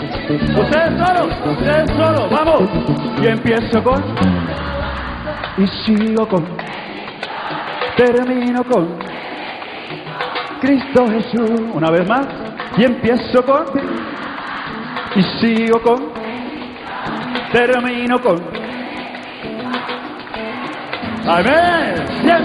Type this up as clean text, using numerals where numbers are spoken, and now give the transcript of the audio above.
Ustedes solo, vamos. Y empiezo con, y sigo con, termino con Cristo Jesús. Una vez más. Y empiezo con, y sigo con, termino con. Amén. Siempre.